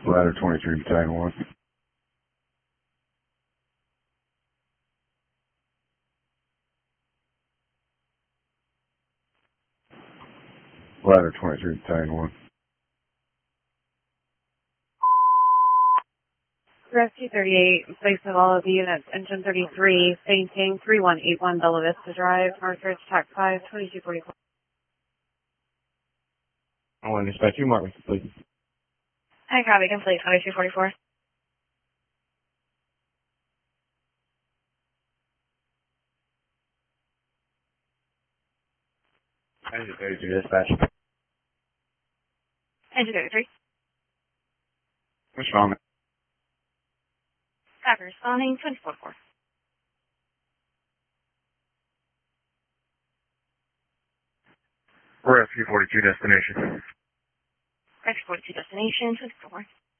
Ladder 23, Battalion 1. Ladder 23, Battalion 1. Rescue 38, place of all of the units, engine 33, fainting, 3181 Bella Vista Drive, Northridge, TAC 5, 2244. I want to dispatch you, Mark, please. Hi, copy, complete, 2244. Engine 32 dispatch. Engine 33. What's wrong? Copy, responding, 2444. Rescue 42 destination. Rescue 42 destination, 2444.